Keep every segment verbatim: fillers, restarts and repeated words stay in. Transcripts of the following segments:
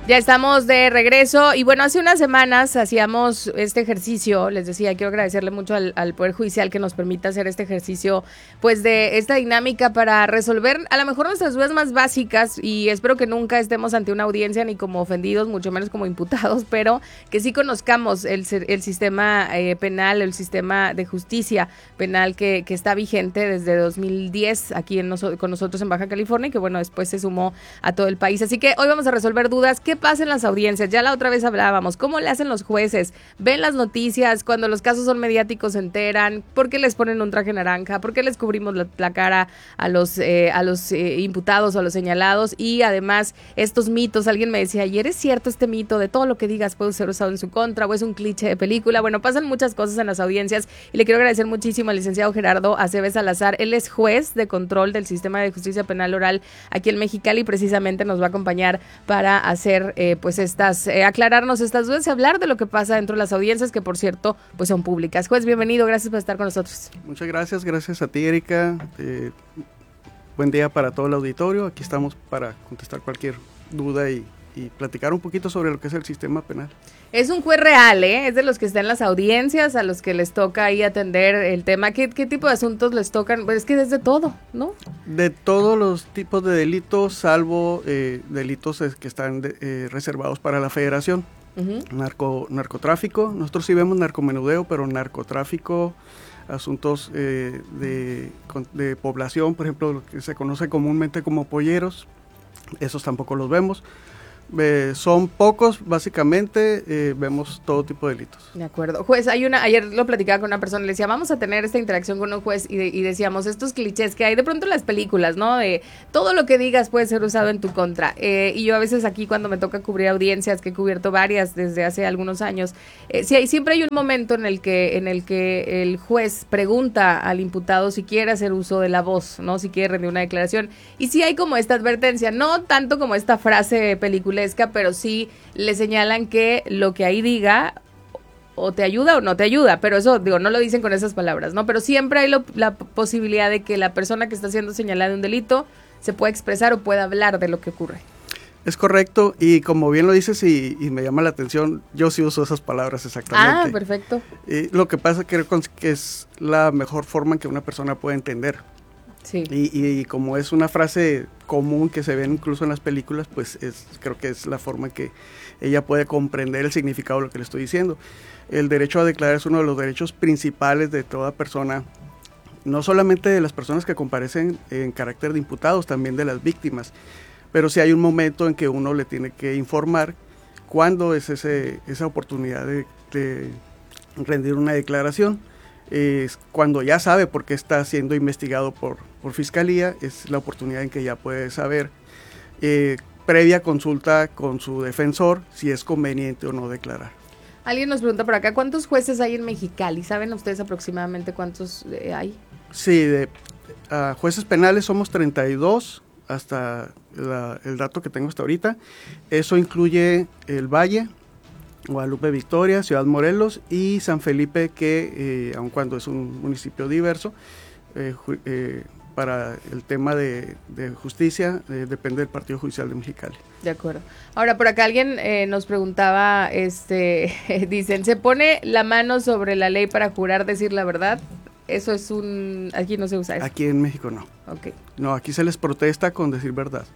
Ya estamos de regreso y bueno, hace unas semanas hacíamos este ejercicio, les decía, quiero agradecerle mucho al, al Poder Judicial que nos permita hacer este ejercicio, pues de esta dinámica para resolver a lo mejor nuestras dudas más básicas y espero que nunca estemos ante una audiencia ni como ofendidos, mucho menos como imputados, pero que sí conozcamos el, el sistema eh, penal, el sistema de justicia penal que, que está vigente desde dos mil diez aquí en noso- con nosotros en Baja California y que bueno, después se sumó a todo el país. Así que hoy vamos a resolver dudas. ¿Qué pasa en las audiencias? Ya la otra vez hablábamos, ¿cómo le hacen los jueces? ¿Ven las noticias? Cuando los casos son mediáticos se enteran, ¿por qué les ponen un traje naranja? ¿Por qué les cubrimos la, la cara a los eh, a los eh, imputados o a los señalados? Y además, estos mitos, alguien me decía ayer, ¿es cierto este mito de todo lo que digas puede ser usado en su contra o es un cliché de película? Bueno, pasan muchas cosas en las audiencias y le quiero agradecer muchísimo al licenciado Gerardo Aceves Salazar. Él es juez de control del sistema de justicia penal oral aquí en Mexicali y precisamente nos va a acompañar para hacer Eh, pues estas, eh, aclararnos estas dudas y hablar de lo que pasa dentro de las audiencias, que por cierto, pues son públicas. Juez, bienvenido, gracias por estar con nosotros. Muchas gracias, gracias a ti, Erika. Eh, buen día para todo el auditorio. Aquí estamos para contestar cualquier duda y, y platicar un poquito sobre lo que es el sistema penal. Es un juez real, ¿eh? Es de los que están en las audiencias, a los que les toca ahí atender el tema. ¿Qué, qué tipo de asuntos les tocan? Pues es que es de todo, ¿no? De todos los tipos de delitos, salvo eh, delitos que están de, eh, reservados para la federación. Uh-huh. Narco, narcotráfico, nosotros sí vemos narcomenudeo, pero narcotráfico, asuntos eh, de, de población, por ejemplo, lo que se conoce comúnmente como polleros, esos tampoco los vemos. Eh, son pocos, básicamente, eh, vemos todo tipo de delitos. De acuerdo. Juez, hay una, ayer lo platicaba con una persona, le decía, vamos a tener esta interacción con un juez y, de, y decíamos, estos clichés que hay de pronto en las películas, ¿no? De todo lo que digas puede ser usado en tu contra. Eh, y yo a veces aquí cuando me toca cubrir audiencias, que he cubierto varias desde hace algunos años, eh, sí, hay, siempre hay un momento en el que en el que el juez pregunta al imputado si quiere hacer uso de la voz, ¿no? Si quiere rendir una declaración. Y sí hay como esta advertencia, no tanto como esta frase película, pero sí le señalan que lo que ahí diga o te ayuda o no te ayuda, pero eso, digo, no lo dicen con esas palabras, ¿no? Pero siempre hay lo, la posibilidad de que la persona que está siendo señalada de un delito se pueda expresar o pueda hablar de lo que ocurre. Es correcto, y como bien lo dices y, y me llama la atención, yo sí uso esas palabras exactamente. Ah, perfecto. Y lo que pasa es que, que es la mejor forma en que una persona puede entender. Sí. Y, y, y como es una frase común que se ve incluso en las películas, pues es, creo que es la forma en que ella puede comprender el significado de lo que le estoy diciendo. El derecho a declarar es uno de los derechos principales de toda persona, no solamente de las personas que comparecen en carácter de imputados, también de las víctimas. Pero sí hay un momento en que uno le tiene que informar cuándo es ese, esa oportunidad de, de rendir una declaración. Es cuando ya sabe por qué está siendo investigado por, por fiscalía, es la oportunidad en que ya puede saber, eh, previa consulta con su defensor, si es conveniente o no declarar. Alguien nos pregunta por acá, ¿cuántos jueces hay en Mexicali? ¿Saben ustedes aproximadamente cuántos eh, hay? Sí, de uh, jueces penales somos treinta y dos, hasta la, el dato que tengo hasta ahorita. Eso incluye el Valle, Guadalupe Victoria, Ciudad Morelos y San Felipe, que eh, aun cuando es un municipio diverso, eh, ju- eh, para el tema de, de justicia eh, depende del Partido Judicial de Mexicali. De acuerdo. Ahora, por acá alguien eh, nos preguntaba, este, dicen, ¿se pone la mano sobre la ley para jurar decir la verdad? Eso es un, aquí no se usa eso. Aquí en México no. Okay. No, aquí se les protesta con decir verdad.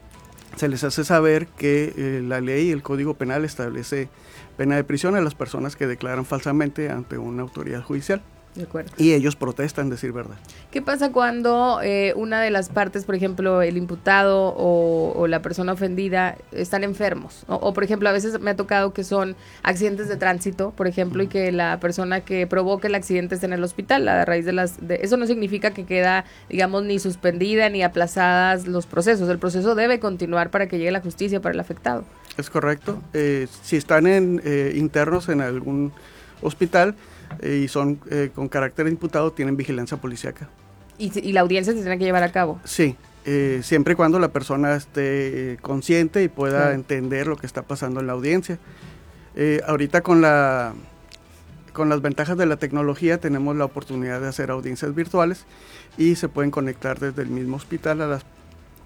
Se les hace saber que eh, la ley y el Código Penal establece pena de prisión a las personas que declaran falsamente ante una autoridad judicial. De acuerdo. Y ellos protestan decir verdad. ¿Qué pasa cuando eh, una de las partes, por ejemplo, el imputado o, o la persona ofendida, están enfermos? O, o, por ejemplo, a veces me ha tocado que son accidentes de tránsito, por ejemplo, y que la persona que provoca el accidente está en el hospital a raíz de las... De, eso no significa que queda, digamos, ni suspendida ni aplazadas los procesos. El proceso debe continuar para que llegue la justicia para el afectado. Es correcto. Eh, si están en, eh, internos en algún hospital eh, y son eh, con carácter de imputado, tienen vigilancia policíaca. ¿Y, y la audiencia se tiene que llevar a cabo? Sí, eh, siempre y cuando la persona esté eh, consciente y pueda sí. entender lo que está pasando en la audiencia. Eh, ahorita con la con las ventajas de la tecnología tenemos la oportunidad de hacer audiencias virtuales y se pueden conectar desde el mismo hospital a las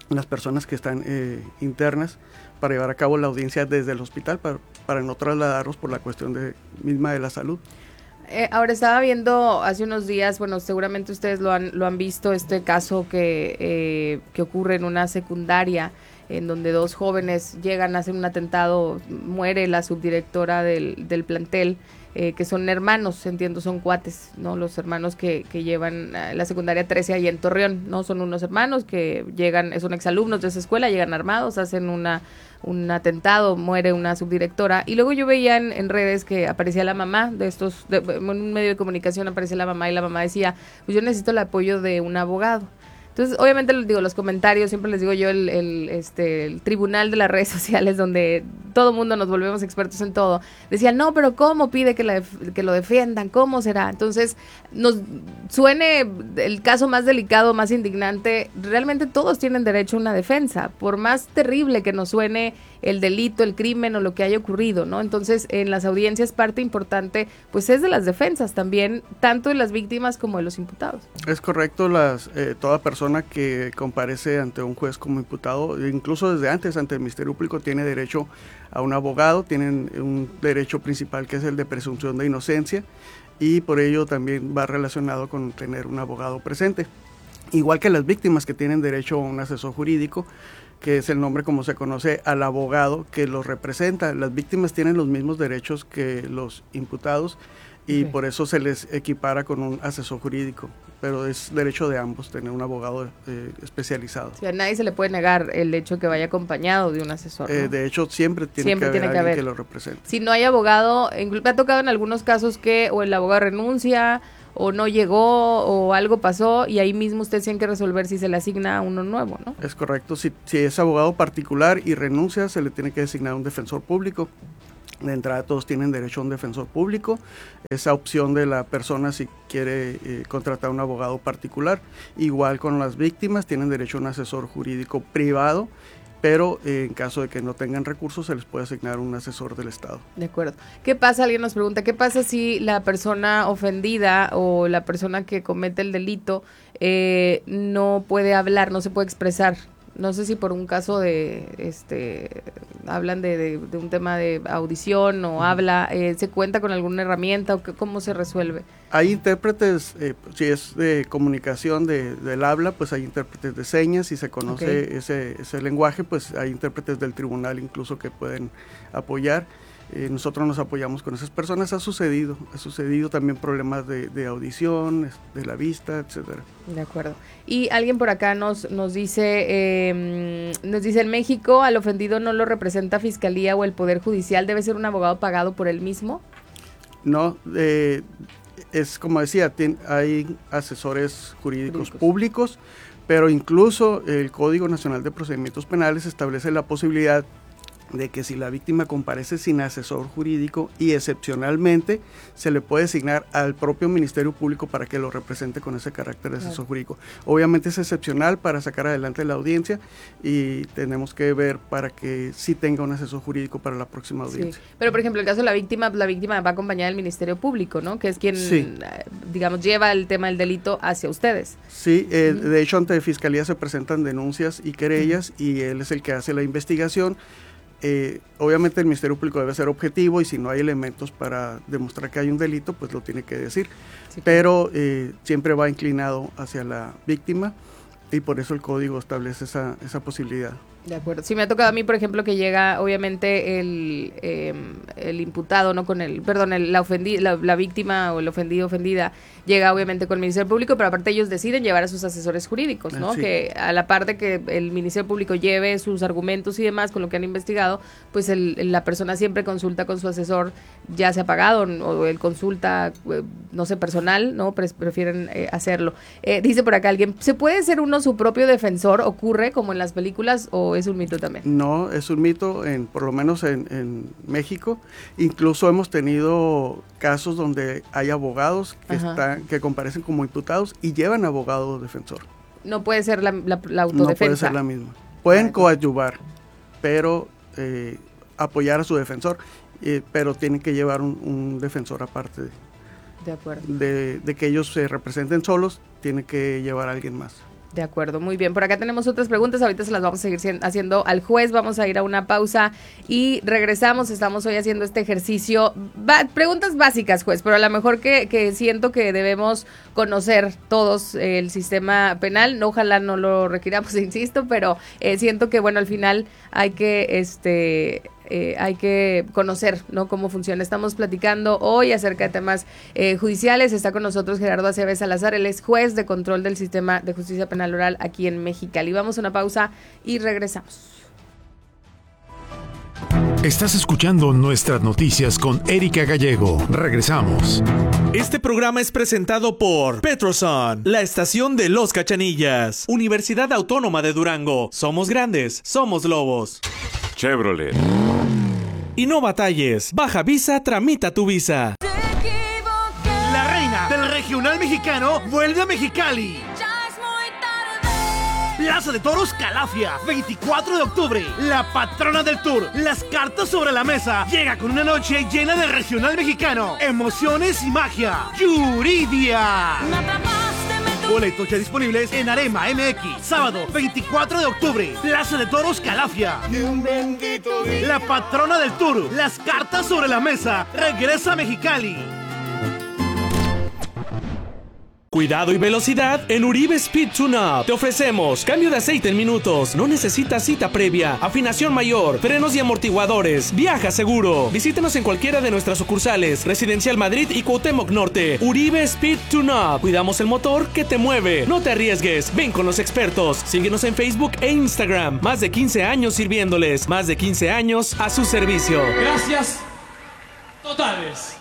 las personas que están eh, internas para llevar a cabo la audiencia desde el hospital para, para no trasladarlos por la cuestión de, misma de la salud. Eh, ahora estaba viendo hace unos días, bueno, seguramente ustedes lo han, lo han visto, este caso que, eh, que ocurre en una secundaria, en donde dos jóvenes llegan a hacer un atentado, muere la subdirectora del, del plantel, eh, que son hermanos, entiendo, son cuates, ¿no? Los hermanos que, que llevan la secundaria trece ahí en Torreón, ¿no? Son unos hermanos que llegan, son exalumnos de esa escuela, llegan armados, hacen una un atentado, muere una subdirectora, y luego yo veía en, en redes que aparecía la mamá de estos, de, en un medio de comunicación aparecía la mamá, y la mamá decía, pues yo necesito el apoyo de un abogado. Entonces, obviamente, les digo, los comentarios, siempre les digo yo, el, el, este, el tribunal de las redes sociales, donde todo mundo nos volvemos expertos en todo, decían, no, pero ¿cómo pide que, la, que lo defiendan? ¿Cómo será? Entonces, nos suene el caso más delicado, más indignante, realmente todos tienen derecho a una defensa, por más terrible que nos suene el delito, el crimen o lo que haya ocurrido, ¿no? Entonces, en las audiencias parte importante, pues es de las defensas también, tanto de las víctimas como de los imputados. Es correcto, las eh, toda persona que comparece ante un juez como imputado, incluso desde antes ante el Ministerio Público, tiene derecho a un abogado, tienen un derecho principal que es el de presunción de inocencia, y por ello también va relacionado con tener un abogado presente. Igual que las víctimas, que tienen derecho a un asesor jurídico, que es el nombre como se conoce al abogado que los representa. Las víctimas tienen los mismos derechos que los imputados, y okay, por eso se les equipara con un asesor jurídico, pero es derecho de ambos tener un abogado eh, especializado. Sí, a nadie se le puede negar el hecho que vaya acompañado de un asesor, ¿no? Eh, de hecho, siempre tiene siempre que haber tiene que alguien haber. que lo represente. Si no hay abogado, me ha tocado en algunos casos que o el abogado renuncia, o no llegó, o algo pasó, y ahí mismo ustedes tienen que resolver si se le asigna a uno nuevo, ¿no? Es correcto, si, si es abogado particular y renuncia, se le tiene que designar un defensor público. De entrada, todos tienen derecho a un defensor público, esa opción de la persona si quiere eh, contratar un abogado particular. Igual con las víctimas, tienen derecho a un asesor jurídico privado, pero eh, en caso de que no tengan recursos, se les puede asignar un asesor del Estado. De acuerdo. ¿Qué pasa? Alguien nos pregunta, ¿qué pasa si la persona ofendida o la persona que comete el delito eh, no puede hablar, no se puede expresar? No sé si por un caso de, este, hablan de, de, de un tema de audición o uh-huh. habla, eh, ¿se cuenta con alguna herramienta o que, cómo se resuelve? Hay intérpretes, eh, si es de comunicación de, del habla, pues hay intérpretes de señas, si se conoce okay. ese, ese lenguaje, pues hay intérpretes del tribunal incluso que pueden apoyar. Eh, nosotros nos apoyamos con esas personas. Ha sucedido, ha sucedido también problemas de, de audición, de la vista, etcétera. De acuerdo. Y alguien por acá nos nos dice, eh, nos dice, en México al ofendido no lo representa Fiscalía o el Poder Judicial, ¿debe ser un abogado pagado por él mismo? No, eh, es como decía, tiene, hay asesores jurídicos, jurídicos públicos, pero incluso el Código Nacional de Procedimientos Penales establece la posibilidad de que si la víctima comparece sin asesor jurídico y excepcionalmente se le puede asignar al propio Ministerio Público para que lo represente con ese carácter de asesor claro. jurídico. Obviamente es excepcional para sacar adelante la audiencia y tenemos que ver para que sí tenga un asesor jurídico para la próxima audiencia. Sí. Pero por ejemplo, el caso de la víctima, la víctima va acompañada del Ministerio Público, ¿no? Que es quien, sí. digamos, lleva el tema del delito hacia ustedes. Sí, eh, uh-huh. de hecho ante Fiscalía se presentan denuncias y querellas uh-huh. y él es el que hace la investigación. Eh, obviamente el Ministerio Público debe ser objetivo y si no hay elementos para demostrar que hay un delito, pues lo tiene que decir. Sí, pero eh, siempre va inclinado hacia la víctima y por eso el código establece esa, esa posibilidad. De acuerdo. Sí, me ha tocado a mí, por ejemplo, que llega obviamente el, eh, el imputado, no con el, perdón, el, la, ofendi, la, la víctima o el ofendido, ofendida, llega obviamente con el Ministerio Público, pero aparte ellos deciden llevar a sus asesores jurídicos, ¿no? Sí. Que a la par de que el Ministerio Público lleve sus argumentos y demás con lo que han investigado, pues el, la persona siempre consulta con su asesor, ya sea pagado o el consulta, no sé, personal, ¿no? Pre- prefieren eh, hacerlo. Eh, dice por acá alguien, ¿se puede ser uno su propio defensor? ¿Ocurre como en las películas o es un mito también? No, es un mito, en, por lo menos en, en México. Incluso hemos tenido casos donde hay abogados que, están, que comparecen como imputados y llevan abogado defensor. No puede ser la, la, la autodefensa. No puede ser la misma. Pueden ah, coadyuvar, pero eh, apoyar a su defensor, eh, pero tienen que llevar un, un defensor aparte. De acuerdo. De, de que ellos se representen solos, tiene que llevar a alguien más. De acuerdo, muy bien. Por acá tenemos otras preguntas, ahorita se las vamos a seguir haciendo al juez, vamos a ir a una pausa y regresamos. Estamos hoy haciendo este ejercicio, ba- preguntas básicas, juez, pero a lo mejor que, que siento que debemos conocer todos eh, el sistema penal, no, ojalá no lo requiramos, insisto, pero eh, siento que, bueno, al final hay que, este... Eh, hay que conocer, ¿no?, cómo funciona. Estamos platicando hoy acerca de temas eh, judiciales. Está con nosotros Gerardo Aceves Salazar, él es juez de control del sistema de justicia penal oral aquí en Mexicali. Vamos a una pausa y regresamos. Estás escuchando Nuestras Noticias con Erika Gallego. Regresamos. Este programa es presentado por Petroson, la estación de Los Cachanillas. Universidad Autónoma de Durango. Somos grandes, somos lobos. Chevrolet. Y no batalles. Baja Visa, tramita tu visa. La reina del regional mexicano vuelve a Mexicali. Plaza de Toros Calafia, veinticuatro de octubre, la patrona del tour, las cartas sobre la mesa, llega con una noche llena de regional mexicano, emociones y magia, Yuridia. Boletos ya disponibles en Arema M X, sábado veinticuatro de octubre, Plaza de Toros Calafia. La patrona del tour, las cartas sobre la mesa, regresa a Mexicali. Cuidado y velocidad en Uribe Speed Tune-Up. Te ofrecemos cambio de aceite en minutos. No necesitas cita previa. Afinación mayor. Frenos y amortiguadores. Viaja seguro. Visítanos en cualquiera de nuestras sucursales. Residencial Madrid y Cuauhtémoc Norte. Uribe Speed Tune-Up. Cuidamos el motor que te mueve. No te arriesgues. Ven con los expertos. Síguenos en Facebook e Instagram. Más de quince años sirviéndoles. Más de quince años a su servicio. Gracias totales.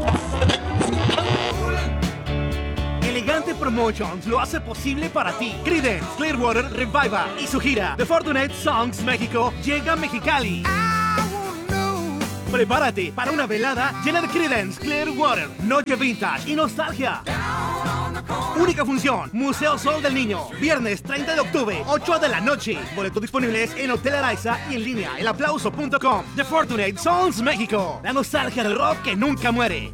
Elegante Promotions lo hace posible para ti. Creedence Clearwater Reviva y su gira The Fortunate Songs México llega a Mexicali. Prepárate para una velada llena de Creedence Clearwater, noche vintage y nostalgia. Única función, Museo Sol del Niño, viernes treinta de octubre, ocho de la noche. Boletos disponibles en Hotel Araiza y en línea, el aplauso punto com. The Fortunate Songs México, la nostalgia del rock que nunca muere.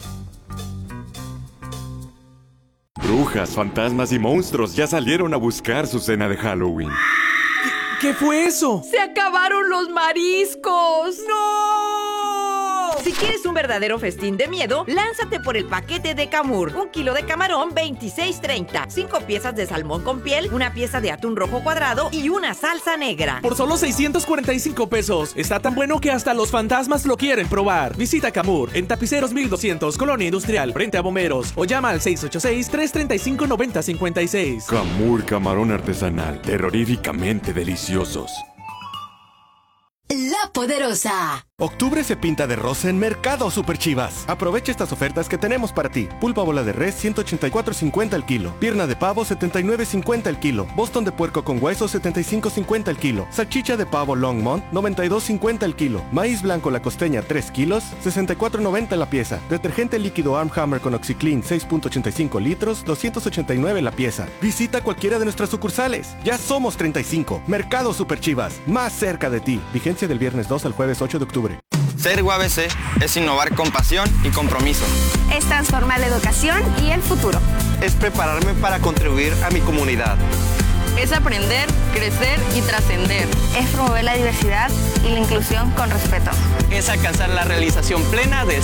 Brujas, fantasmas y monstruos ya salieron a buscar su cena de Halloween. ¿Qué fue eso? ¡Se acabaron los mariscos! ¡No! Si quieres un verdadero festín de miedo, lánzate por el paquete de Camur. Un kilo de camarón, veintiséis treinta. Cinco piezas de salmón con piel, una pieza de atún rojo cuadrado y una salsa negra. Por solo seiscientos cuarenta y cinco pesos. Está tan bueno que hasta los fantasmas lo quieren probar. Visita Camur en Tapiceros mil doscientos, Colonia Industrial, frente a Bomberos. O llama al seis ocho seis, tres tres cinco, nueve cero cinco seis. Camur Camarón Artesanal, terroríficamente deliciosos. La Poderosa. Octubre se pinta de rosa en Mercado Super Chivas. Aprovecha estas ofertas que tenemos para ti. Pulpa bola de res, ciento ochenta y cuatro cincuenta el kilo. Pierna de pavo, setenta y nueve cincuenta el kilo. Boston de puerco con hueso, setenta y cinco cincuenta el kilo. Salchicha de pavo Longmont, noventa y dos cincuenta el kilo. Maíz blanco La Costeña, tres kilos, sesenta y cuatro noventa la pieza. Detergente líquido Arm Hammer con OxiClean, seis punto ochenta y cinco litros, doscientos ochenta y nueve la pieza. Visita cualquiera de nuestras sucursales. Ya somos treinta y cinco. Mercado Super Chivas, más cerca de ti. Vigencia del viernes dos al jueves ocho de octubre. Ser U A B C es innovar con pasión y compromiso. Es transformar la educación y el futuro. Es prepararme para contribuir a mi comunidad. Es aprender, crecer y trascender. Es promover la diversidad y la inclusión con respeto. Es alcanzar la realización plena de